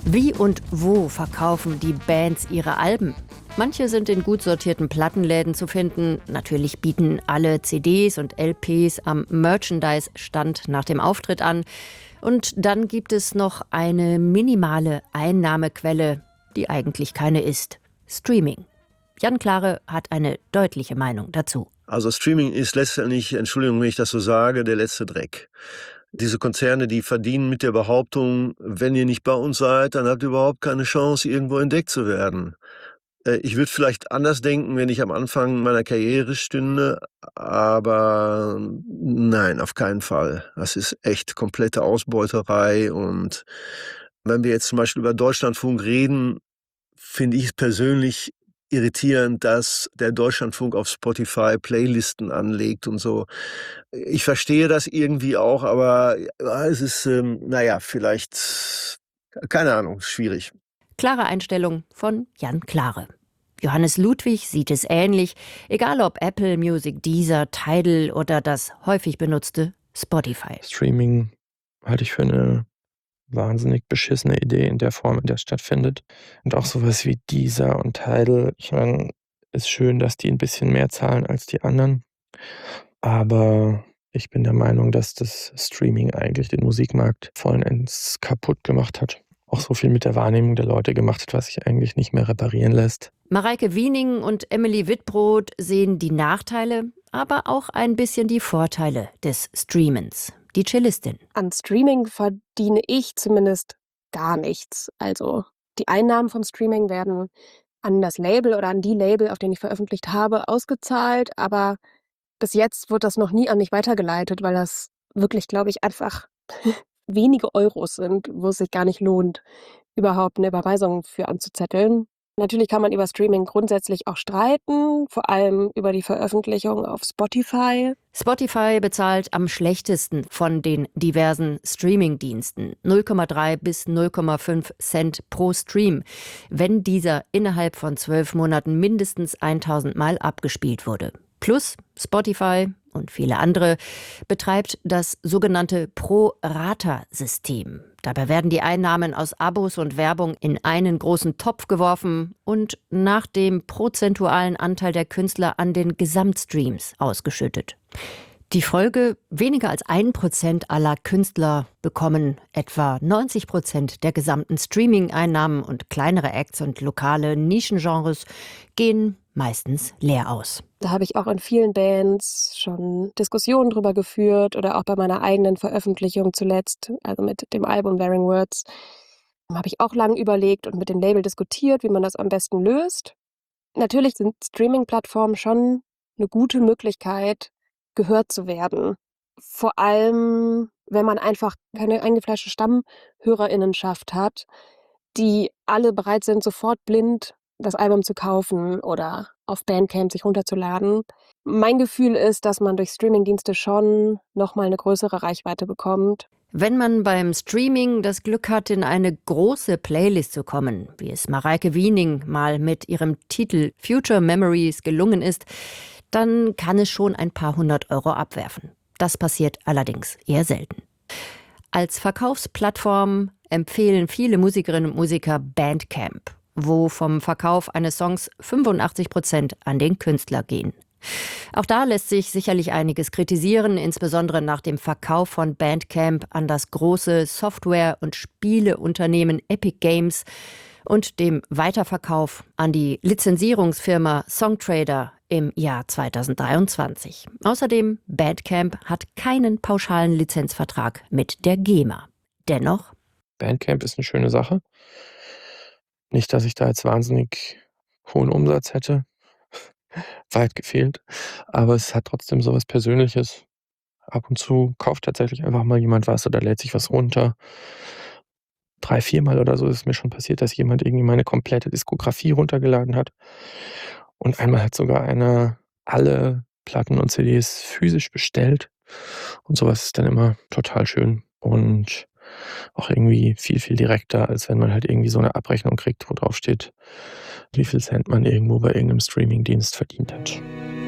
Wie und wo verkaufen die Bands ihre Alben? Manche sind in gut sortierten Plattenläden zu finden. Natürlich bieten alle CDs und LPs am Merchandise-Stand nach dem Auftritt an. Und dann gibt es noch eine minimale Einnahmequelle, die eigentlich keine ist: Streaming. Jan Klare hat eine deutliche Meinung dazu. Also Streaming ist letztendlich, Entschuldigung, wenn ich das so sage, der letzte Dreck. Diese Konzerne, die verdienen mit der Behauptung, wenn ihr nicht bei uns seid, dann habt ihr überhaupt keine Chance, irgendwo entdeckt zu werden. Ich würde vielleicht anders denken, wenn ich am Anfang meiner Karriere stünde, aber nein, auf keinen Fall. Das ist echt komplette Ausbeuterei. Und wenn wir jetzt zum Beispiel über Deutschlandfunk reden, finde ich es persönlich irritierend, dass der Deutschlandfunk auf Spotify Playlisten anlegt und so. Ich verstehe das irgendwie auch, aber ja, es ist, vielleicht, keine Ahnung, schwierig. Klare Einstellung von Jan Klare. Johannes Ludwig sieht es ähnlich, egal ob Apple Music, Deezer, Tidal oder das häufig benutzte Spotify. Streaming halte ich für eine wahnsinnig beschissene Idee in der Form, in der es stattfindet. Und auch sowas wie Deezer und Tidal. Ich meine, ist schön, dass die ein bisschen mehr zahlen als die anderen. Aber ich bin der Meinung, dass das Streaming eigentlich den Musikmarkt vollends kaputt gemacht hat. Auch so viel mit der Wahrnehmung der Leute gemacht hat, was sich eigentlich nicht mehr reparieren lässt. Mareike Wiening und Emily Wittbrod sehen die Nachteile, aber auch ein bisschen die Vorteile des Streamens. Die Cellistin. An Streaming verdiene ich zumindest gar nichts. Also die Einnahmen vom Streaming werden an das Label oder an die Label, auf denen ich veröffentlicht habe, ausgezahlt. Aber bis jetzt wird das noch nie an mich weitergeleitet, weil das wirklich, glaube ich, einfach wenige Euros sind, wo es sich gar nicht lohnt, überhaupt eine Überweisung für anzuzetteln. Natürlich kann man über Streaming grundsätzlich auch streiten, vor allem über die Veröffentlichung auf Spotify. Spotify bezahlt am schlechtesten von den diversen Streaming-Diensten. 0,3 bis 0,5 Cent pro Stream, wenn dieser innerhalb von 12 Monaten mindestens 1000 Mal abgespielt wurde. Plus Spotify und viele andere betreibt das sogenannte Pro-Rata-System. Dabei werden die Einnahmen aus Abos und Werbung in einen großen Topf geworfen und nach dem prozentualen Anteil der Künstler an den Gesamtstreams ausgeschüttet. Die Folge: weniger als 1% aller Künstler bekommen etwa 90% der gesamten Streaming-Einnahmen und kleinere Acts und lokale Nischengenres gehen meistens leer aus. Da habe ich auch in vielen Bands schon Diskussionen drüber geführt oder auch bei meiner eigenen Veröffentlichung zuletzt, also mit dem Album Wearing Words, habe ich auch lange überlegt und mit dem Label diskutiert, wie man das am besten löst. Natürlich sind Streaming-Plattformen schon eine gute Möglichkeit, gehört zu werden. Vor allem, wenn man einfach keine eingefleischte StammhörerInnenschaft hat, die alle bereit sind, sofort blind das Album zu kaufen oder auf Bandcamp sich runterzuladen. Mein Gefühl ist, dass man durch Streamingdienste schon nochmal eine größere Reichweite bekommt. Wenn man beim Streaming das Glück hat, in eine große Playlist zu kommen, wie es Mareike Wiening mal mit ihrem Titel Future Memories gelungen ist, dann kann es schon ein paar 100 Euro abwerfen. Das passiert allerdings eher selten. Als Verkaufsplattform empfehlen viele Musikerinnen und Musiker Bandcamp, wo vom Verkauf eines Songs 85% an den Künstler gehen. Auch da lässt sich sicherlich einiges kritisieren, insbesondere nach dem Verkauf von Bandcamp an das große Software- und Spieleunternehmen Epic Games und dem Weiterverkauf an die Lizenzierungsfirma Songtrader im Jahr 2023. Außerdem, Bandcamp hat keinen pauschalen Lizenzvertrag mit der GEMA. Dennoch: Bandcamp ist eine schöne Sache. Nicht, dass ich da jetzt wahnsinnig hohen Umsatz hätte. Weit gefehlt. Aber es hat trotzdem so was Persönliches. Ab und zu kauft tatsächlich einfach mal jemand was oder lädt sich was runter. 3, 4 Mal oder so ist es mir schon passiert, dass jemand irgendwie meine komplette Diskografie runtergeladen hat. Und einmal hat sogar einer alle Platten und CDs physisch bestellt. Und sowas ist dann immer total schön. Und auch irgendwie viel, viel direkter, als wenn man halt irgendwie so eine Abrechnung kriegt, wo drauf steht, wie viel Cent man irgendwo bei irgendeinem Streamingdienst verdient hat.